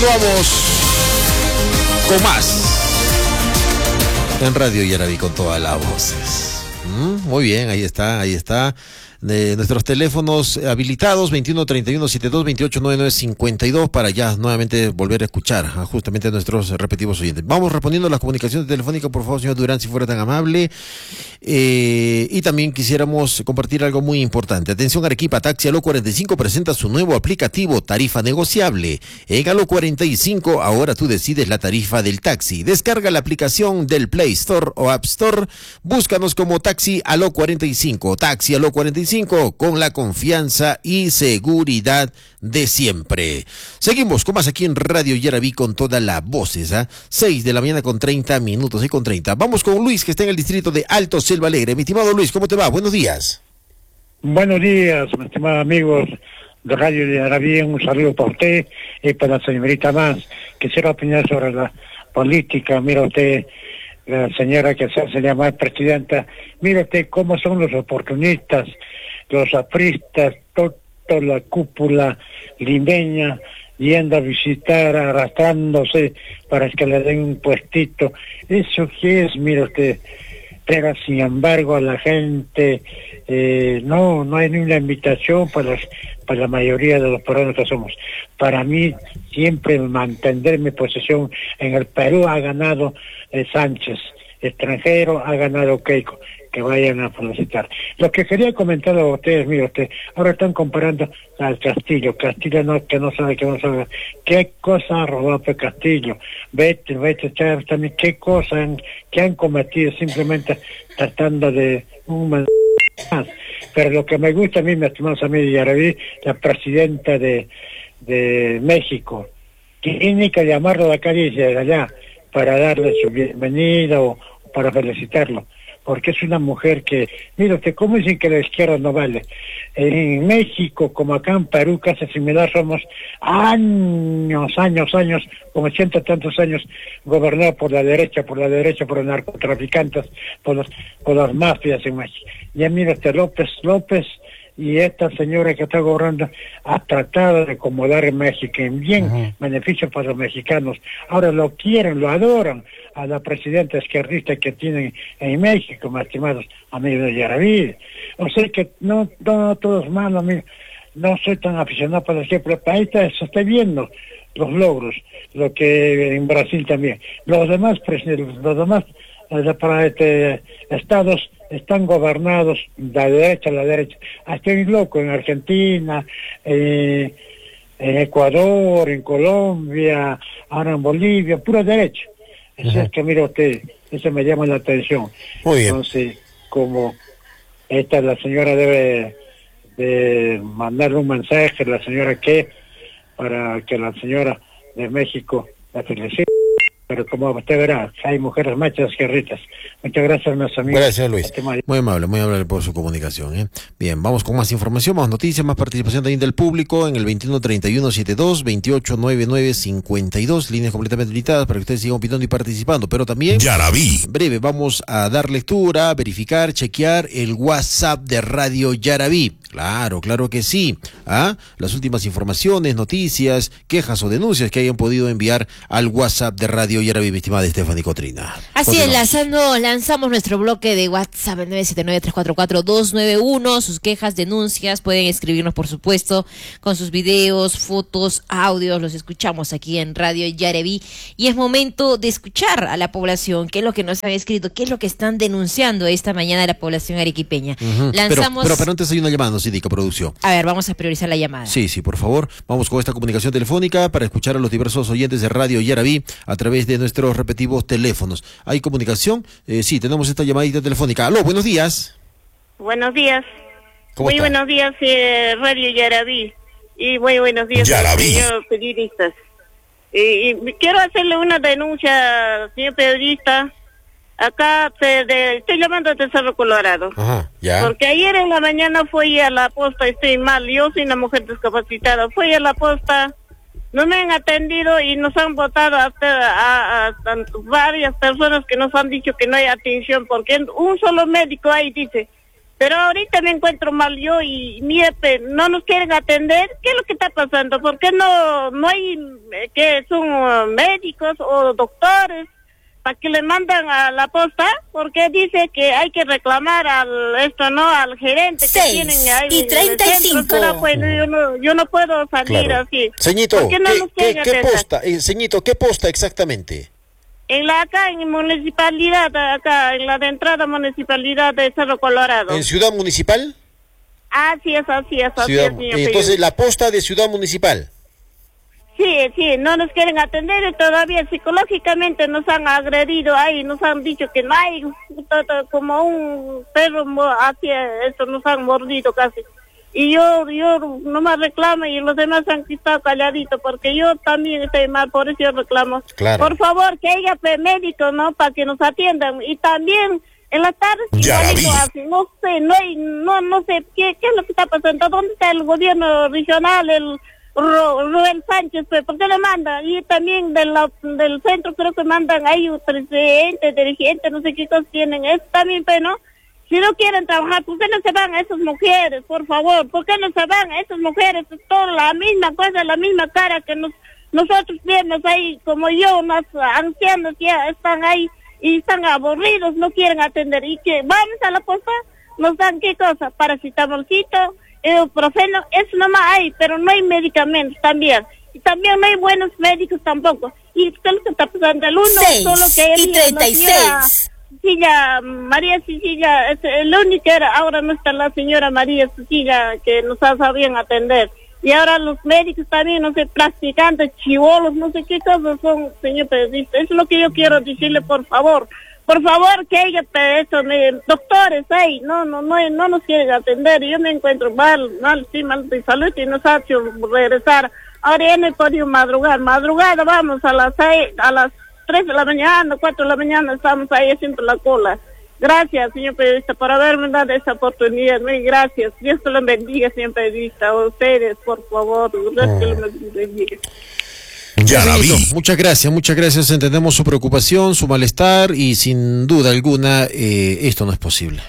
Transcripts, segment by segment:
Continuamos con más en Radio Yaraví con todas las voces. Muy bien, ahí está. De nuestros teléfonos habilitados 21 31 72 28 99 52 para ya nuevamente volver a escuchar justamente a nuestros respectivos oyentes. Vamos respondiendo a las comunicaciones telefónicas, por favor, señor Durán, si fuera tan amable. Y también quisiéramos compartir algo muy importante. Atención, Arequipa, Taxi Aló 45 presenta su nuevo aplicativo Tarifa Negociable. En Aló 45 ahora tú decides la tarifa del taxi. Descarga la aplicación del Play Store o App Store. Búscanos como Taxi Aló 45. Taxi Aló 45 con la confianza y seguridad de siempre. Seguimos con más aquí en Radio Yaraví con todas las voces. 6 de la mañana con 30 minutos, 6:30. Vamos con Luis, que está en el distrito de Alto Selva Alegre. Mi estimado Luis, ¿cómo te va? Buenos días. Buenos días, mis estimados amigos de Radio Yaraví. Un saludo para usted y para la señorita más. Quisiera opinar sobre la política. Mira usted, la señora que se hace llamar presidenta, mire usted cómo son los oportunistas, los apristas, toda la cúpula limeña yendo a visitar, arrastrándose para que le den un puestito. ¿Eso qué es? Mire usted. Pero sin embargo a la gente no hay ninguna invitación para la mayoría de los peruanos que somos. Para mí, siempre mantener mi posición. En el Perú ha ganado Sánchez, extranjero ha ganado Keiko, que vayan a felicitar. Lo que quería comentar a ustedes, mire usted, ahora están comparando al Castillo que no sabe, qué cosa ha robado el Castillo, vete Chávez también, qué cosa que han cometido, simplemente tratando de un más. Pero lo que me gusta a mí, mi estimado amigo Yaraví, la presidenta de México, tiene que llamarlo a la calle y de allá para darle su bienvenida o para felicitarlo, porque es una mujer que, mire usted, ¿cómo dicen que la izquierda no vale? En México, como acá en Perú, casi similar, somos años, como 100 y tantos años, gobernados por la derecha, por los narcotraficantes, por las mafias en México. Ya mire usted, López y esta señora que está gobernando ha tratado de acomodar en México en bien beneficio para los mexicanos. Ahora lo quieren, lo adoran a la presidenta izquierdista que tienen en México, mis estimados amigos de Yaraví. O sea que no todo es malo, amigo. No soy tan aficionado para la izquierda, pero ahí se está viendo los logros, lo que en Brasil también. Los demás estados están gobernados de la derecha a la derecha. Hasta un loco en Argentina, en Ecuador, en Colombia, ahora en Bolivia, pura derecha. Eso es que mira usted, eso me llama la atención. Muy bien. Entonces, como la señora debe de mandarle un mensaje, la señora para que la señora de México la felicite. Pero como usted verá, hay mujeres machas guerritas. Muchas gracias, mis amigos. Gracias, Luis. Muy amable por su comunicación. Bien, vamos con más información, más noticias, más participación también del público en el 21 31 72 28 99 52, líneas completamente limitadas para que ustedes sigan opinando y participando. Pero también, Yaraví. En breve, vamos a dar lectura, verificar, chequear el WhatsApp de Radio Yaraví. Claro que sí. Las últimas informaciones, noticias, quejas o denuncias que hayan podido enviar al WhatsApp de Radio Yaraví, mi estimada Stephanie Cotrina. Así es, lanzamos nuestro bloque de WhatsApp, el 979-344-291. Sus quejas, denuncias, pueden escribirnos, por supuesto, con sus videos, fotos, audios. Los escuchamos aquí en Radio Yaraví. Y es momento de escuchar a la población, qué es lo que nos han escrito, qué es lo que están denunciando esta mañana la población arequipeña. Lanzamos... Pero antes hay una llamada, nos indica producción. A ver, vamos a priorizar la llamada. Sí, por favor. Vamos con esta comunicación telefónica para escuchar a los diversos oyentes de Radio Yaraví a través de nuestros respectivos teléfonos. ¿Hay comunicación? Sí, tenemos esta llamadita telefónica. Aló, buenos días. Buenos días. ¿Cómo está? Buenos días, Radio Yaraví. Y muy buenos días, señor periodistas. Y quiero hacerle una denuncia, señor periodista. Acá estoy llamando de Cerro Colorado. Ya. Porque ayer en la mañana fui a la posta, estoy mal, yo soy una mujer discapacitada. Fui a la posta, no me han atendido y nos han votado a varias personas que nos han dicho que no hay atención, porque un solo médico ahí dice, Pero ahorita me encuentro mal yo y no nos quieren atender. ¿Qué es lo que está pasando? ¿Por qué no hay que son médicos o doctores para que le mandan a la posta? Porque dice que hay que reclamar al gerente que tienen ahí. 6:35. Pero bueno, yo no puedo salir así. Señito, ¿qué posta? Señito, ¿qué posta exactamente? Acá en municipalidad, acá en la de entrada municipalidad de Cerro Colorado. ¿En Ciudad Municipal? Así es, entonces, la posta de Ciudad Municipal. Sí, no nos quieren atender y todavía psicológicamente nos han agredido ahí, nos han dicho que no hay, como un perro hacia eso, nos han mordido casi. Y yo no me reclamo y los demás han estado calladitos porque yo también estoy mal, por eso yo reclamo. Claro. Por favor, que haya médicos, ¿no? Para que nos atiendan. Y también en la tarde, no sé qué es lo que está pasando. ¿Dónde está el gobierno regional, el Rubén Sánchez? ¿Por qué le manda? Y también del centro creo que mandan ahí un presidente, dirigente, no sé qué cosas tienen. Es también, ¿no? Si no quieren trabajar, ¿por qué no se van a esas mujeres, por favor? ¿Por qué no se van a esas mujeres? Es toda la misma cosa, la misma cara que nosotros vemos ahí, como yo, unos ancianos ya están ahí y están aburridos, no quieren atender. Y que vamos a la posta, nos dan qué cosa, paracetamolcito, ibuprofeno, eso nomás hay, pero no hay medicamentos también. Y también no hay buenos médicos tampoco. Y ¿qué es lo que está pasando? El uno, solo que 6:36. María Cecilia, es el único era, ahora no está la señora María Cecilia que nos sabían atender. Y ahora los médicos también, no sé, practicantes, chivolos, no sé qué cosas son, señor periodista. Eso es lo que yo quiero decirle, por favor. Por favor, que haya doctores ahí, no nos quieren atender. Yo me encuentro mal de salud y nos ha hecho regresar. Ahora ya no he podido madrugada vamos a las 3 de la mañana, 4 de la mañana, estamos ahí haciendo la cola. Gracias, señor periodista, por haberme dado esa oportunidad. Muy gracias. Dios te lo bendiga, señor periodista. A ustedes, por favor, Dios te lo bendiga. Muchas gracias. Entendemos su preocupación, su malestar y sin duda alguna esto no es posible.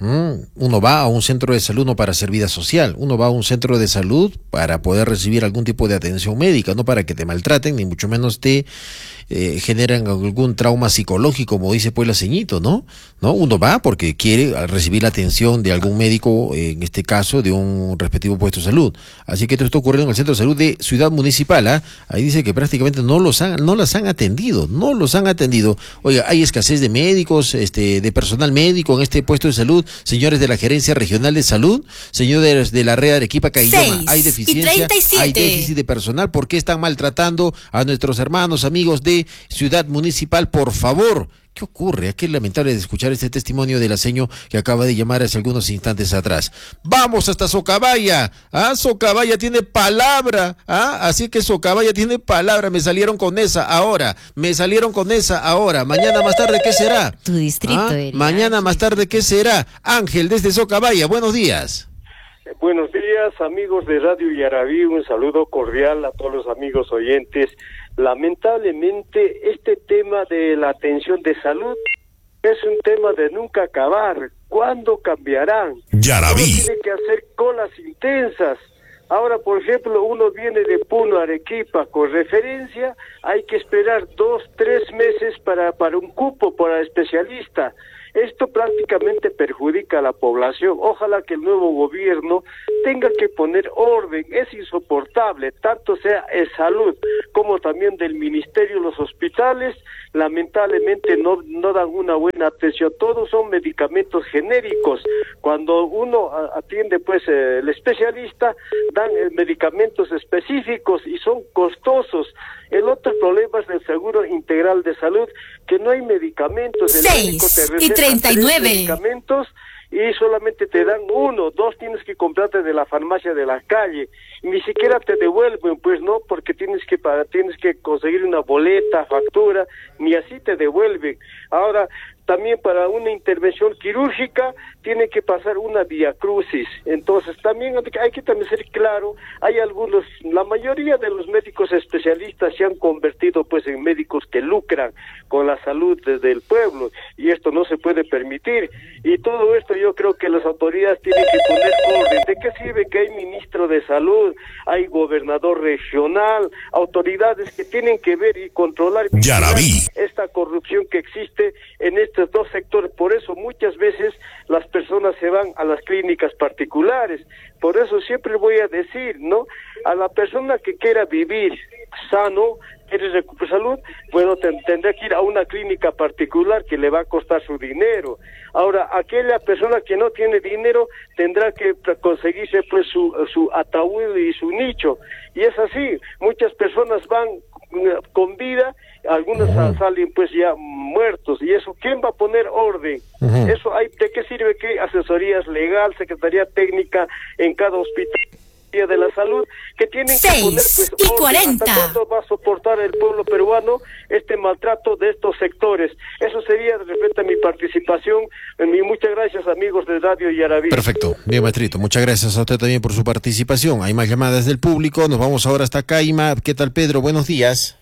Uno va a un centro de salud no para hacer vida social, uno va a un centro de salud para poder recibir algún tipo de atención médica, no para que te maltraten, ni mucho menos te generan algún trauma psicológico, como dice pues la ceñito, ¿no? Uno va porque quiere recibir la atención de algún médico, en este caso de un respectivo puesto de salud. Así que esto está ocurriendo en el centro de salud de Ciudad Municipal, Ahí dice que prácticamente no las han atendido. Oiga, hay escasez de médicos, de personal médico en este puesto de salud. Señores de la Gerencia Regional de Salud, señores de la red Arequipa Caylloma, hay deficiencia, hay déficit de personal. ¿Por qué están maltratando a nuestros hermanos, amigos de Ciudad Municipal? Por favor, ¿qué ocurre? Qué lamentable de escuchar este testimonio de la seño que acaba de llamar hace algunos instantes atrás. Vamos hasta Socabaya. Socabaya tiene palabra. Así que Socabaya tiene palabra. Me salieron con esa ahora. Mañana más tarde, ¿qué será? Tu distrito. Mañana más tarde, ¿qué será? Ángel, desde Socabaya. Buenos días. Buenos días, amigos de Radio Yarabí. Un saludo cordial a todos los amigos oyentes. Lamentablemente, este tema de la atención de salud es un tema de nunca acabar. ¿Cuándo cambiarán? Yarabí. Uno tiene que hacer colas intensas. Ahora, por ejemplo, uno viene de Puno a Arequipa con referencia, hay que esperar 2-3 meses para un cupo para especialista. Esto prácticamente perjudica a la población. Ojalá que el nuevo gobierno tenga que poner orden. Es insoportable, tanto sea en salud como también del ministerio, los hospitales, lamentablemente no dan una buena atención. Todos son medicamentos genéricos. Cuando uno atiende, pues, el especialista, dan medicamentos específicos y son costosos. El otro problema es el Seguro Integral de Salud, que no hay medicamentos. El médico te receta 6:39 medicamentos y solamente te dan 1, 2 tienes que comprarte de la farmacia de la calle. Ni siquiera te devuelven, pues no, porque tienes tienes que conseguir una boleta, factura, ni así te devuelven. Ahora, también para una intervención quirúrgica tiene que pasar una vía crucis. Entonces también hay que también ser claro, hay algunos, la mayoría de los médicos especialistas se han convertido pues en médicos que lucran con la salud del pueblo, y esto no se puede permitir. Y todo esto yo creo que las autoridades tienen que poner orden. ¿De qué sirve que hay ministro de salud, hay gobernador regional, autoridades que tienen que ver y controlar esta corrupción que existe en estos dos sectores? Por eso muchas veces las personas se van a las clínicas particulares. Por eso siempre voy a decir, ¿no? A la persona que quiera vivir sano, quiere recuperar salud, bueno, tendrá que ir a una clínica particular que le va a costar su dinero. Ahora, aquella persona que no tiene dinero tendrá que conseguirse pues su ataúd y su nicho. Y es así, muchas personas van con vida, algunos salen pues ya muertos, y eso, ¿quién va a poner orden? Eso hay, ¿de qué sirve que asesorías legal, secretaría técnica en cada hospital de la salud, que tienen que poner pues orden? ¿Hasta cuándo va a soportar el pueblo peruano este maltrato de estos sectores? Eso sería de repente mi participación. Muchas gracias, amigos de Radio Yaraví. Perfecto, bien, maestrito, muchas gracias a usted también por su participación. Hay más llamadas del público, nos vamos ahora hasta Caima. ¿Qué tal, Pedro? Buenos días.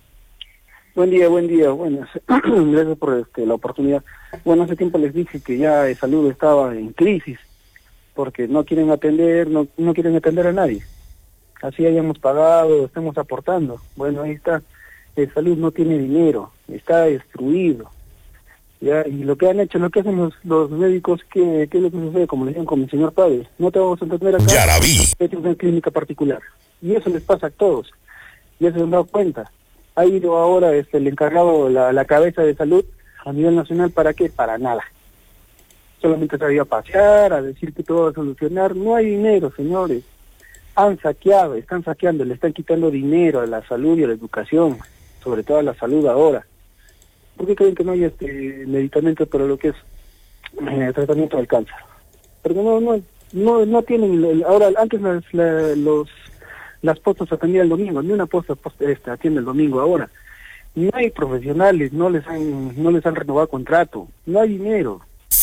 Buen día. Bueno, gracias por la oportunidad. Bueno, hace tiempo les dije que ya el salud estaba en crisis, porque no quieren atender, no quieren atender a nadie. Así hayamos pagado, estamos aportando. Bueno, ahí está. El salud no tiene dinero, está destruido. Ya, y lo que han hecho, lo que hacen los médicos, ¿qué es lo que sucede? Como le decían con el señor padre, no te vamos a atender acá, vete a una clínica particular. Y eso les pasa a todos. Ya se han dado cuenta. Ha ido ahora el encargado, la cabeza de salud a nivel nacional, ¿para qué? Para nada. Solamente se había a pasear, a decir que todo va a solucionar. No hay dinero, señores. Están saqueando, le están quitando dinero a la salud y a la educación, sobre todo a la salud ahora. ¿Por qué creen que no hay medicamentos para lo que es tratamiento del cáncer? Porque no tienen, ahora antes las postas atendían el domingo, ni una posta atiende el domingo ahora. No hay profesionales, no les han renovado contrato, no hay dinero.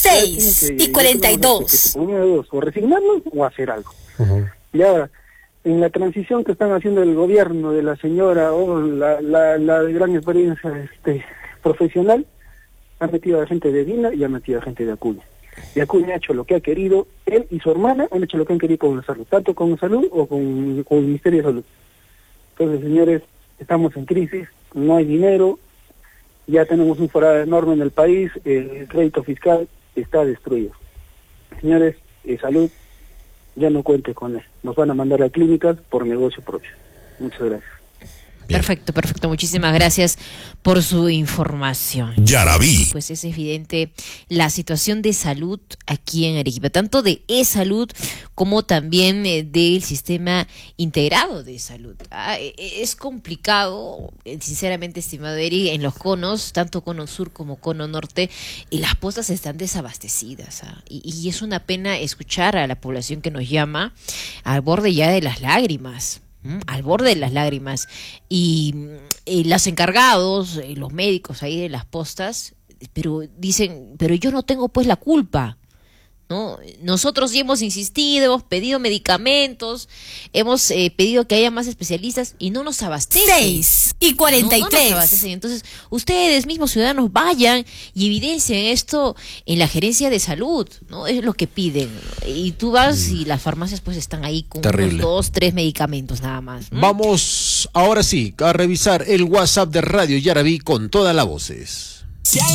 6:42. O resignarnos o hacer algo. Y ahora, en la transición que están haciendo el gobierno de la señora la de gran experiencia profesional, han metido a gente de Dina y han metido a gente de Acuña. Y Acuña ha hecho lo que ha querido, él y su hermana han hecho lo que han querido con la salud, tanto con la salud o con el Ministerio de Salud. Entonces, señores, estamos en crisis, no hay dinero, ya tenemos un forado enorme en el país, el crédito fiscal está destruido. Señores, salud, ya no cuente con él. Nos van a mandar a clínicas por negocio propio. Muchas gracias. Bien. Perfecto. Muchísimas gracias por su información. Yaraví. Pues es evidente la situación de salud aquí en Arequipa, tanto de e-salud como también del sistema integrado de salud. Es complicado, sinceramente, estimado Eri, en los conos, tanto cono sur como cono norte, las postas están desabastecidas. Y es una pena escuchar a la población que nos llama al borde ya de las lágrimas. Al borde de las lágrimas, y los encargados, los médicos ahí de las postas, pero dicen, pero yo no tengo pues la culpa, ¿no? Nosotros sí hemos insistido, hemos pedido medicamentos, hemos pedido que haya más especialistas y no nos abastecen. 6:43. No nos abastecen. Entonces, ustedes mismos, ciudadanos, vayan y evidencien esto en la gerencia de salud, ¿no? Es lo que piden. Y tú vas y las farmacias pues están ahí con unos 2, 3 medicamentos nada más. Vamos ahora sí a revisar el WhatsApp de Radio Yaraví con todas las voces.